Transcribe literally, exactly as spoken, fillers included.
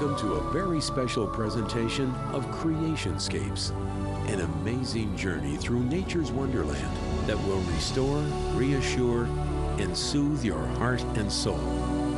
Welcome to a very special presentation of Creationscapes, an amazing journey through nature's wonderland that will restore, reassure, and soothe your heart and soul.